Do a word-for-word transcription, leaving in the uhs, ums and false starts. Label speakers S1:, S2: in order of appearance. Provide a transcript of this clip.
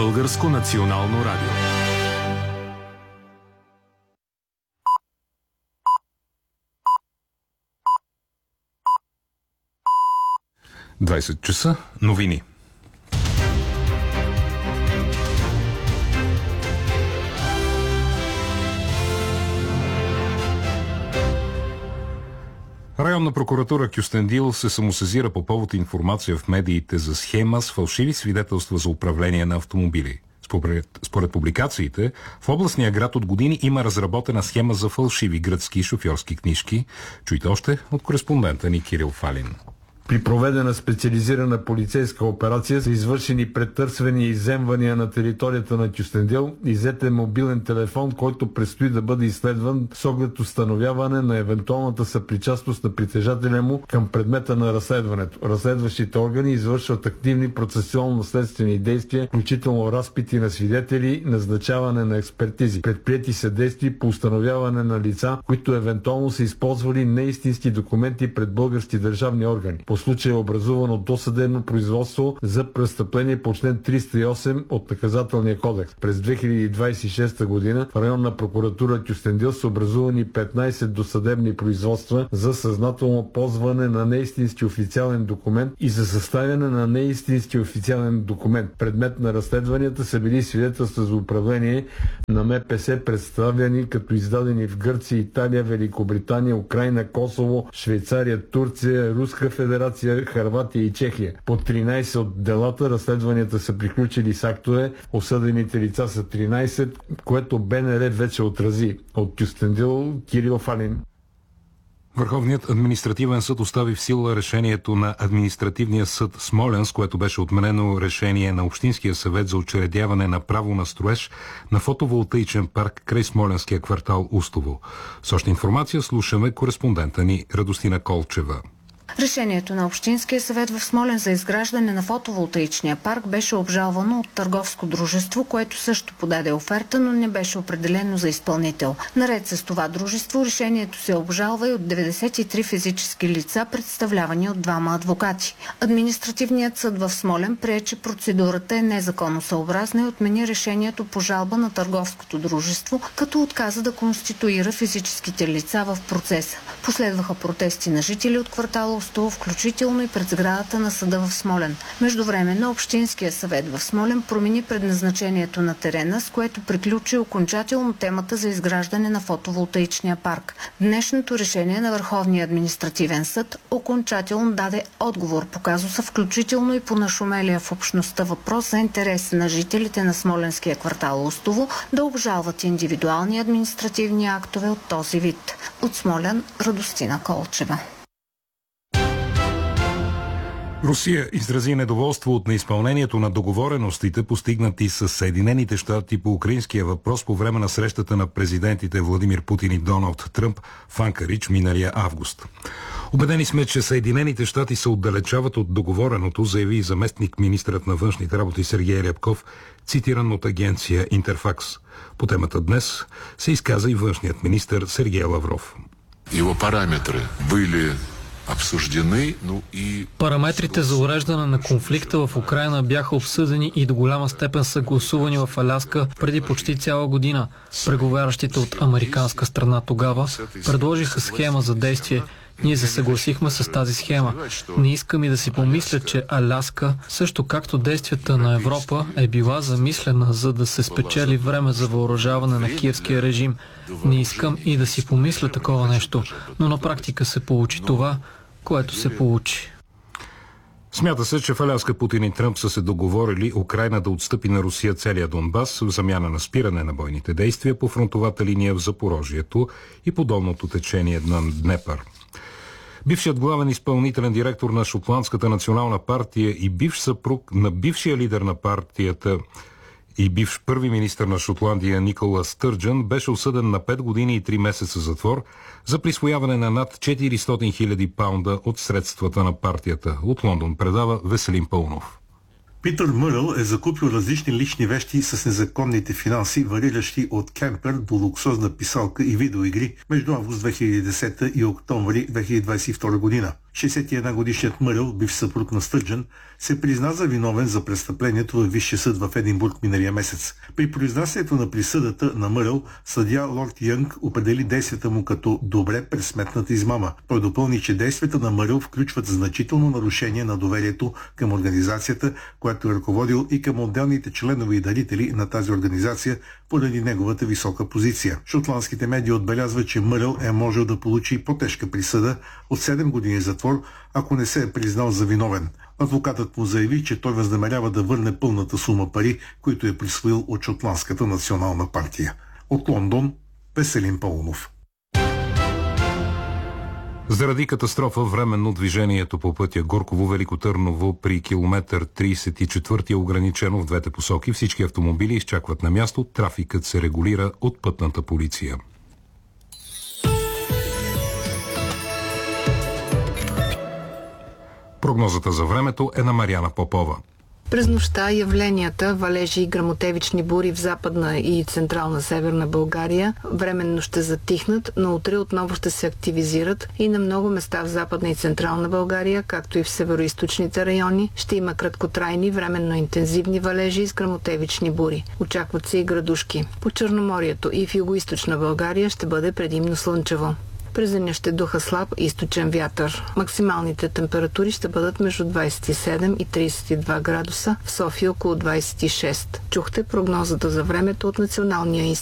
S1: Българско национално радио. двайсет часа, новини. Районна прокуратура Кюстендил се самосезира по повод информация в медиите за схема с фалшиви свидетелства за управление на автомобили. Според, според публикациите, в областния град от години има разработена схема за фалшиви гръцки шофьорски книжки. Чуйте още от кореспондента ни Кирил Фалин.
S2: При проведена специализирана полицейска операция са извършени претърсвания и изземвания на територията на Кюстендил, иззет е мобилен телефон, който предстои да бъде изследван с оглед установяване на евентуалната съпричастност на притежателя му към предмета на разследването. Разследващите органи извършват активни процесуално-следствени действия, включително разпити на свидетели, назначаване на експертизи. Предприети са действия по установяване на лица, които евентуално са използвали неистински документи пред български държавни органи. По случай е образувано досъдебно производство за престъпление по член триста и осем от Наказателния кодекс. През две хиляди двайсет и шеста година в районна прокуратура Кюстендил са образувани петнайсет досъдебни производства за съзнателно ползване на неистински официален документ и за съставяне на неистински официален документ. Предмет на разследванията са били свидетелства за управление на М П С, представени като издадени в Гърция, Италия, Великобритания, Украйна, Косово, Швейцария, Турция, Руска федерация, Хърватия и Чехия. По тринайсет от делата разследванията са приключили с актове, осъдените лица са тринайсет, което Б Н Р вече отрази. От Кюстендил, Кирил Фалин.
S1: Върховният административен съд остави в сила решението на административния съд Смолян, с което беше отменено решение на Общинския съвет за учредяване на право на строеж на фотоволтаичен парк край смолянския квартал Устово. С още информация слушаме кореспондента ни Радостина Колчева.
S3: Решението на Общинския съвет в Смолян за изграждане на фотоволтаичния парк беше обжалвано от търговско дружество, което също подаде оферта, но не беше определено за изпълнител. Наред с това дружество, решението се обжалва и от деветдесет и три физически лица, представлявани от двама адвокати. Административният съд в Смолян прие, че процедурата е незаконосъобразна и отмени решението по жалба на търговското дружество, като отказа да конституира физическите лица в процеса. Последваха протести на жители от квартала Устово, включително и пред сградата на съда в Смолян. Междувременно Общинския съвет в Смолян промени предназначението на терена, с което приключи окончателно темата за изграждане на фотоволтаичния парк. Днешното решение на Върховния административен съд окончателно даде отговор по казуса, включително и по нашумелия в общността въпрос за интерес на жителите на смолянския квартал Устово да обжалват индивидуални административни актове от този вид. От Смолян, Радостина Колчева.
S1: Русия изрази недоволство от неизпълнението на договореностите, постигнати с Съединените щати по украинския въпрос по време на срещата на президентите Владимир Путин и Доналд Тръмп в Анкаридж миналия август. Убедени сме, че Съединените щати се отдалечават от договореното, заяви и заместник министърът на външните работи Сергей Рябков, цитиран от агенция Интерфакс. По темата днес се изказа и външният министър Сергей Лавров.
S4: Его параметри были обсуждены, ну и...
S5: Параметрите за уреждане на конфликта в Украйна бяха обсъдени и до голяма степен съгласувани в Аляска преди почти цяла година. Преговарящите от американска страна тогава предложиха схема за действие. Ние се съгласихме с тази схема. Не искам и да си помисля, че Аляска, също както действията на Европа, е била замислена, за да се спечели време за въоръжаване на киевския режим. Не искам и да си помисля такова нещо, но на практика се получи това, което се получи.
S1: Смята се, че в Аляска Путин и Тръмп са се договорили Украйна да отстъпи на Русия целия Донбас в замяна на спиране на бойните действия по фронтовата линия в Запорожието и по долното течение на Днепър. Бившият главен изпълнителен директор на Шотландската национална партия и бивш съпруг на бившия лидер на партията и бивш първи министър на Шотландия Никола Стърджън беше осъден на пет години и три месеца затвор за присвояване на над четиристотин хиляди паунда от средствата на партията. От Лондон предава Веселин Пълнов.
S6: Питър Мъръл е закупил различни лични вещи с незаконните финанси, вариращи от кемпер до луксозна писалка и видеоигри между август две хиляди и десета и октомври две хиляди двадесет и втора година. шейсет и една годишният Мъръл, бивш съпруг на Стърджън, се призна за виновен за престъплението във Висшия съд в Единбург миналия месец. При произнасянето на присъдата на Мъръл, съдия Лорд Янг определи действията му като добре пресметната измама. Той допълни, че действията на Мъръл включват значително нарушение на доверието към организацията, която е ръководил, и към отделните членове и дарители на тази организация поради неговата висока позиция. Шотландските медии отбелязват, че Мъръл е можел да получи по-тежка присъда от седем години затвор, ако не се е признал за виновен. Адвокатът му заяви, че той възнамерява да върне пълната сума пари, които е присвоил от Шотландската национална партия. От Лондон, Веселин Паунов.
S1: Заради катастрофа временно движението по пътя Горково-Велико Търново при километър тридесет и четвърти е ограничено в двете посоки. Всички автомобили изчакват на място. Трафикът се регулира от пътната полиция. Прогнозата за времето е на Мариана Попова.
S7: През нощта явленията валежи и гръмотевични бури в западна и централна северна България временно ще затихнат, но утре отново ще се активизират и на много места в западна и централна България, както и в североизточните райони, ще има краткотрайни, временно интензивни валежи с гръмотевични бури. Очакват се и градушки. По Черноморието и в югоизточна България ще бъде предимно слънчево. През деня ще духа слаб източен вятър. Максималните температури ще бъдат между двадесет и седем и тридесет и два градуса, в София около двадесет и шест. Чухте прогнозата за времето от Националния институт.